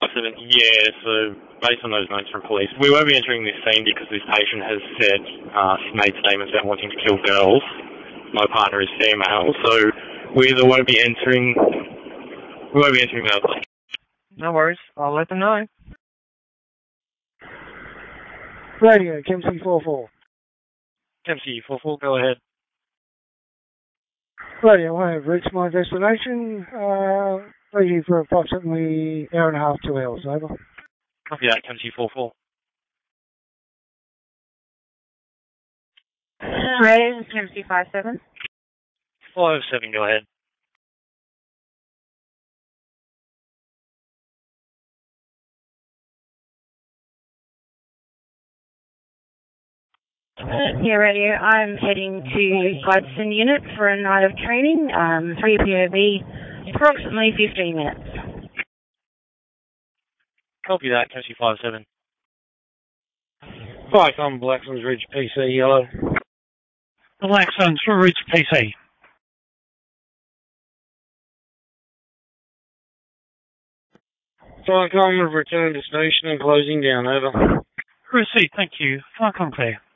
KMC57, yeah, so based on those notes from police, we won't be entering this scene because this patient has said, made statements about wanting to kill girls. My partner is female, so we either won't be entering that place. No worries, I'll let them know. Radio, KMC44. KMC44, go ahead. Radio, I have reached my destination. Leaving for approximately hour and a half, 2 hours. Over. Copy that, KMC44. Radio, KMC57. 407, go ahead. Yeah, Radio, I'm heading to Gladstone Unit for a night of training, 3 POV, approximately 15 minutes. Copy that, KMC57. Bike on Blackstone's Ridge PC, yellow. Blackstone's Ridge PC. Flycom, return to station and closing down, over. Received, thank you. Flycom clear.